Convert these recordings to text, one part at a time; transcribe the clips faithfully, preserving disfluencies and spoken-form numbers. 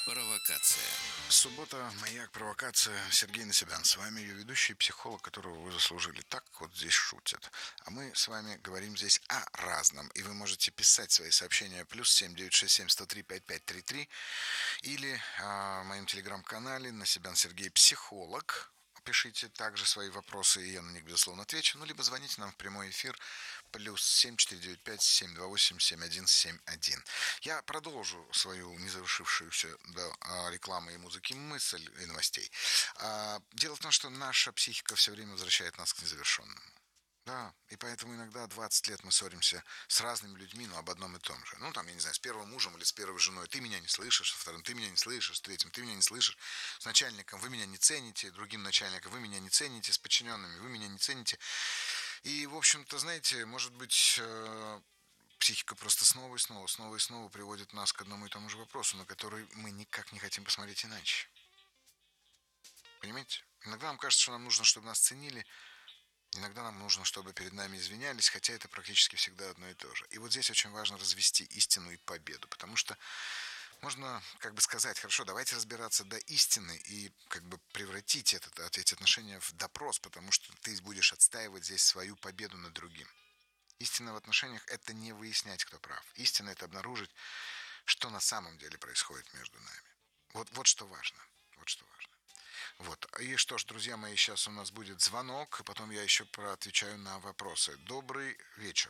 Провокация. Суббота, маяк, провокация. Сергей Насибян. С вами ее ведущий, психолог, которого вы заслужили. Так вот здесь шутят. А мы с вами говорим здесь о разном. И вы можете писать свои сообщения плюс семь девять шесть семь сто три пять пять три три или а, в моем телеграм-канале Насибян Сергей Психолог. Пишите также свои вопросы, и я на них, безусловно, отвечу. Ну, либо звоните нам в прямой эфир плюс семь четыре девять пять семь два восемь семь один семь один. Я продолжу свою незавершившуюся до а, рекламы и музыки мысль и новостей. А, дело в том, что наша психика все время возвращает нас к незавершенному. Да, и поэтому иногда двадцать лет мы ссоримся с разными людьми, но об одном и том же. Ну, там, я не знаю, с первым мужем или с первой женой ты меня не слышишь, со вторым ты меня не слышишь, с третьим ты меня не слышишь, с начальником вы меня не цените, другим начальником вы меня не цените, с подчиненными вы меня не цените. И, в общем-то, знаете, может быть, э, психика просто снова и снова, снова и снова приводит нас к одному и тому же вопросу, на который мы никак не хотим посмотреть иначе. Понимаете? Иногда нам кажется, что нам нужно, чтобы нас ценили, иногда нам нужно, чтобы перед нами извинялись, хотя это практически всегда одно и то же. И вот здесь очень важно развести истину и победу, потому что можно как бы сказать, хорошо, давайте разбираться до истины и как бы превратить этот, эти отношения в допрос, потому что ты будешь отстаивать здесь свою победу над другим. Истина в отношениях – это не выяснять, кто прав. Истина – это обнаружить, что на самом деле происходит между нами. Вот, вот что важно. Вот что важно. Вот. И что ж, друзья мои, сейчас у нас будет звонок, и потом я еще проотвечаю на вопросы. Добрый вечер.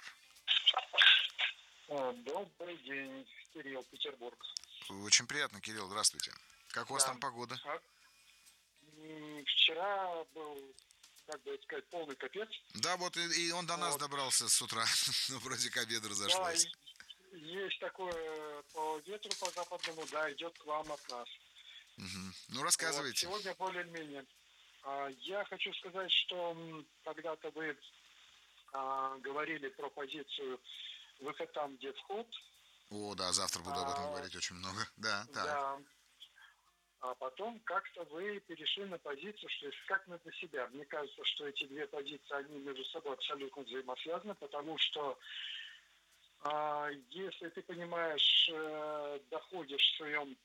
Добрый день, Кирилл, Петербург. Очень приятно, Кирилл, здравствуйте. Как у вас Да. там погода? А, м, Вчера был, как бы сказать, полный капец. Да, вот и, и он до нас Вот. добрался с утра. Ну, вроде к обеду Да, разошлась. и есть такое по ветру по западному, да, идет к вам от нас. Мгм. Ну, Вот. рассказывайте. Сегодня более-менее. А, Я хочу сказать, что м, когда-то вы а, говорили про позицию выход там, где вход. О, да, завтра буду об этом А, говорить очень много. Да, так. Да. А потом как-то вы перешли на позицию, что искать надо себя. Мне кажется, что эти две позиции, они между собой абсолютно взаимосвязаны, потому что а, если ты понимаешь, э, доходишь в своем,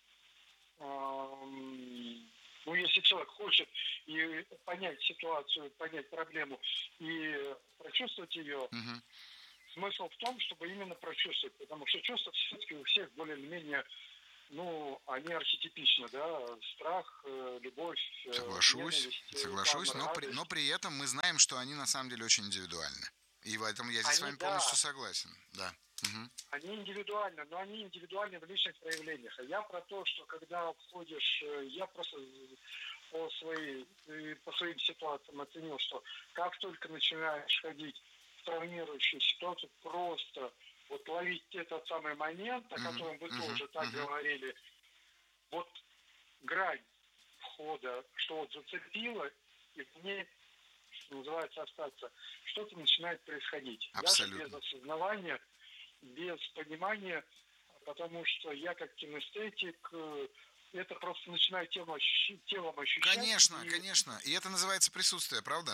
ам, ну, если человек хочет и понять ситуацию, понять проблему и прочувствовать ее, Мгм. смысл в том, чтобы именно прочувствовать, потому что чувства все-таки у всех более-менее, ну, они архетипичны, да, страх, э, любовь, э, Соглашусь, ненависть, э, там, соглашусь, но при, но радость. при этом мы знаем, что они на самом деле очень индивидуальны. И в этом я здесь с Они, вами полностью да, согласен. Да. Мгм. они индивидуальны, но они индивидуальны в личных проявлениях. А я про то, что когда входишь, э, я просто по, своей, э, по своим ситуациям оценил, что как только начинаешь ходить в травмирующую ситуацию, просто вот ловить этот самый момент, о Мгм. котором вы Мгм. тоже так Мгм. говорили, вот грань входа, что вот зацепило, и в ней, что называется, остаться, что-то начинает происходить. Даже без Абсолютно. осознавания, без понимания, потому что я как кинестетик, э, это просто начинаю телом, ощущ- телом ощущать, Конечно, и конечно. И это называется присутствие, правда?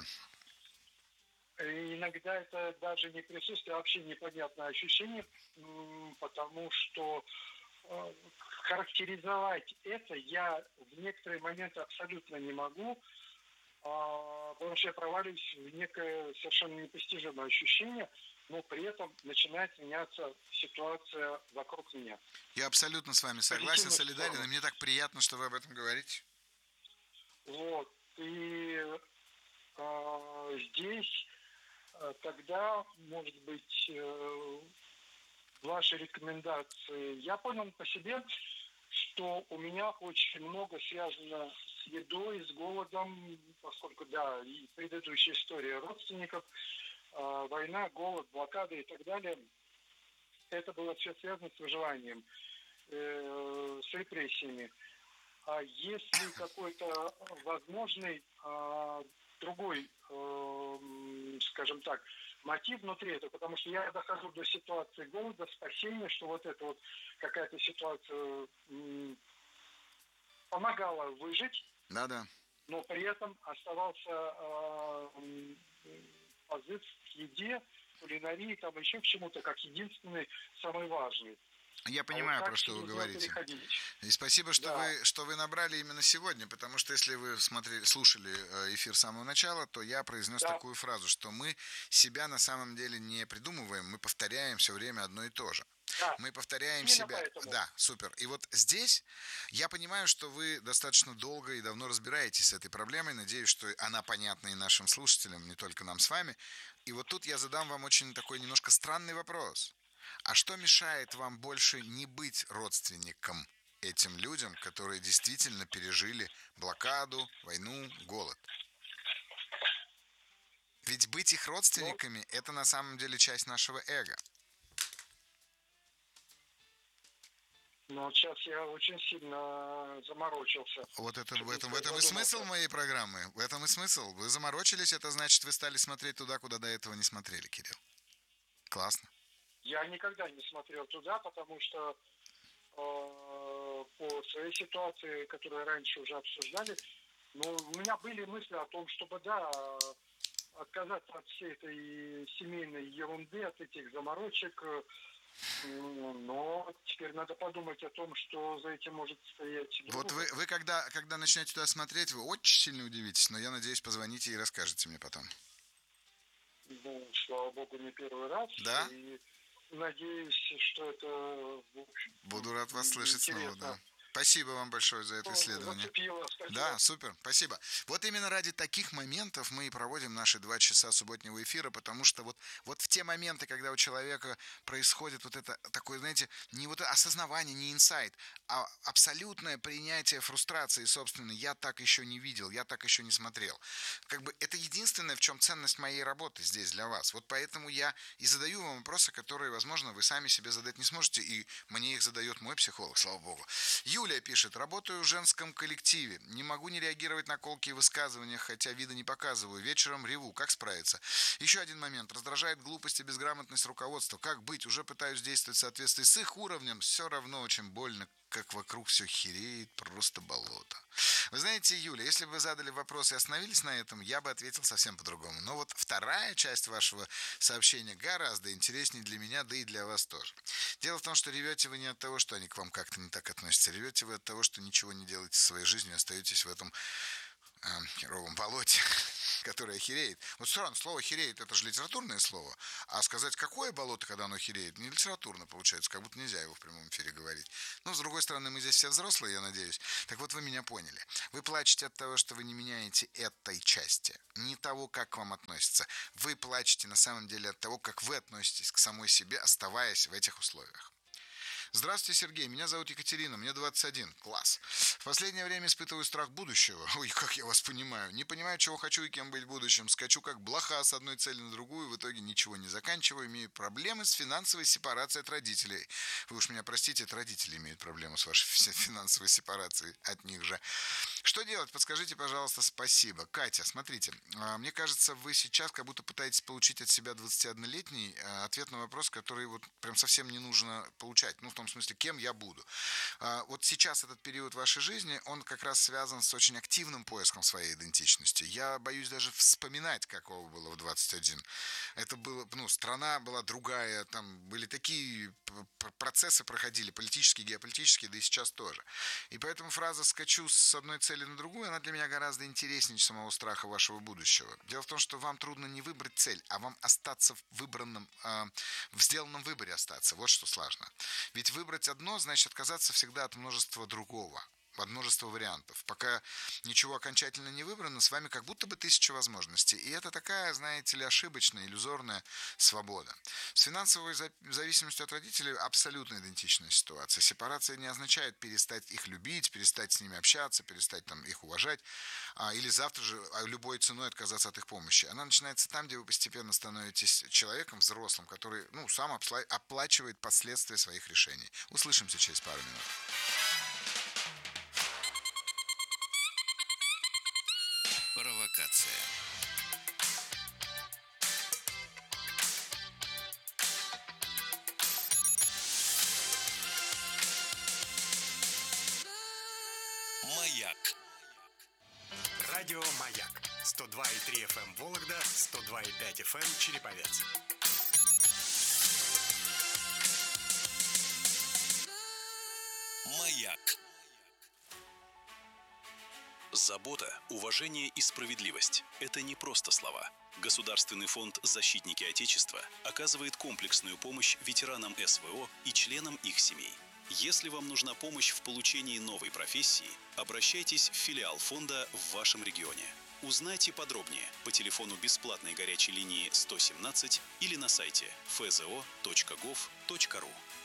э, иногда это даже не присутствие, а вообще непонятное ощущение, м, потому что э, характеризовать это я в некоторые моменты абсолютно не могу, а, потому что я проваливаюсь в некое совершенно непостижимое ощущение, но при этом начинает меняться ситуация вокруг меня. Я абсолютно с вами В согласен, позитивную солидарен, и сторону. мне так приятно, что вы об этом говорите. Вот. И а, здесь а, тогда, может быть, э, ваши рекомендации. Я понял по себе, что у меня очень много связано с едой, с голодом, поскольку, да, и предыдущая история родственников, э, война, голод, блокада и так далее, это было все связано с выживанием, э, с репрессиями. А если какой-то возможный э, другой, э, скажем так, мотив внутри этого, потому что я дохожу до ситуации голода, спасения, что вот эта вот какая-то ситуация м, помогала выжить, Да-да. но при этом оставался э, м, позыв к еде, кулинарии, там еще к чему-то, как единственный, самый важный. Я А вот понимаю, так про что вы нельзя говорите. переходить. И спасибо, что Да. вы, что вы набрали именно сегодня, потому что если вы смотрели, слушали э, эфир с самого начала, то я произнес Да. такую фразу, что мы себя на самом деле не придумываем, мы повторяем все время одно и то же. Да. Мы повторяем Именно себя. поэтому. Да, супер. И вот здесь я понимаю, что вы достаточно долго и давно разбираетесь с этой проблемой. Надеюсь, что она понятна и нашим слушателям, не только нам с вами. И вот тут я задам вам очень такой немножко странный вопрос. А что мешает вам больше не быть родственником этим людям, которые действительно пережили блокаду, войну, голод? Ведь быть их родственниками – это на самом деле часть нашего эго. Но сейчас я очень сильно заморочился. Вот это, в этом, в я этом и задумался. смысл моей программы. В этом и смысл. Вы заморочились, это значит, вы стали смотреть туда, куда до этого не смотрели, Кирилл. Классно. Я никогда не смотрел туда, потому что э, по своей ситуации, которую раньше уже обсуждали, но у меня были мысли о том, чтобы, да, отказаться от всей этой семейной ерунды, от этих заморочек. Но теперь надо подумать о том, что за этим может стоять. Вот вы, вы когда, когда начнете туда смотреть, вы очень сильно удивитесь, но я надеюсь, позвоните и расскажете мне потом. Ну, слава богу, не первый раз. Да? И надеюсь, что это, в общем, буду рад вас слышать снова, интересно. да. Спасибо вам большое за это исследование. Зацепило, спасибо. Да, супер, спасибо. Вот именно ради таких моментов мы и проводим наши два часа субботнего эфира, потому что вот, вот в те моменты, когда у человека происходит вот это такое, знаете, не вот осознавание, не инсайт, а абсолютное принятие фрустрации собственной, я так еще не видел, я так еще не смотрел. Как бы это единственное, в чем ценность моей работы здесь для вас. Вот поэтому я и задаю вам вопросы, которые, возможно, вы сами себе задать не сможете, и мне их задает мой психолог, слава богу. Юлия пишет: работаю в женском коллективе. Не могу не реагировать на колкие высказывания, хотя вида не показываю. Вечером реву. Как справиться? Еще один момент. Раздражает глупость и безграмотность руководства. Как быть? Уже пытаюсь действовать в соответствии с их уровнем. Все равно очень больно, как вокруг все хереет. Просто болото. Вы знаете, Юля, если бы вы задали вопрос и остановились на этом, я бы ответил совсем по-другому. Но вот вторая часть вашего сообщения гораздо интереснее для меня, да и для вас тоже. Дело в том, что ревете вы не от того, что они к вам как-то не так относятся. Ревете вы от того, что ничего не делаете со своей жизнью, остаетесь в этом э, херовом болоте, которое хереет. Вот все равно слово хереет — это же литературное слово. А сказать, какое болото, когда оно хереет, не литературно получается, как будто нельзя его в прямом эфире говорить. Но, с другой стороны, мы здесь все взрослые, я надеюсь. Так вот, вы меня поняли. Вы плачете от того, что вы не меняете этой части, не того, как к вам относятся. Вы плачете на самом деле от того, как вы относитесь к самой себе, оставаясь в этих условиях. Здравствуйте, Сергей. Меня зовут Екатерина. Мне двадцать один. Класс. В последнее время испытываю страх будущего. Ой, как я вас понимаю. Не понимаю, чего хочу и кем быть в будущем. Скачу как блоха с одной цели на другую. В итоге ничего не заканчиваю. Имею проблемы с финансовой сепарацией от родителей. Вы уж меня простите, это родители имеют проблемы с вашей финансовой сепарацией от них же. Что делать? Подскажите, пожалуйста. Спасибо. Катя, смотрите. Мне кажется, вы сейчас как будто пытаетесь получить от себя двадцатиоднолетний ответ на вопрос, который вот прям совсем не нужно получать. Ну, в том В смысле, кем я буду. Вот сейчас этот период вашей жизни, он как раз связан с очень активным поиском своей идентичности. Я боюсь даже вспоминать, какого было в двадцать один. Это было, ну, страна была другая, там были такие процессы проходили, политические, геополитические, да и сейчас тоже. И поэтому фраза «скачу с одной цели на другую», она для меня гораздо интереснее самого страха вашего будущего. Дело в том, что вам трудно не выбрать цель, а вам остаться в выбранном, э, в сделанном выборе остаться. Вот что сложно. Ведь выбрать одно значит отказаться всегда от множества другого, от множества вариантов. Пока ничего окончательно не выбрано, с вами как будто бы тысяча возможностей. И это такая, знаете ли, ошибочная, иллюзорная свобода. С финансовой зависимостью от родителей абсолютно идентичная ситуация. Сепарация не означает перестать их любить, перестать с ними общаться, перестать там, их уважать, а, или завтра же любой ценой отказаться от их помощи. Она начинается там, где вы постепенно становитесь человеком взрослым, который, ну, сам оплачивает последствия своих решений. Услышимся через пару минут. Провокация. Маяк. Радио Маяк. сто два и три эф эм Вологда, сто два и пять эф эм Череповец. Маяк. Забота, уважение и справедливость – это не просто слова. Государственный фонд «Защитники Отечества» оказывает комплексную помощь ветеранам эс вэ о и членам их семей. Если вам нужна помощь в получении новой профессии, обращайтесь в филиал фонда в вашем регионе. Узнайте подробнее по телефону бесплатной горячей линии сто семнадцать или на сайте эф зэ о точка гов точка ру.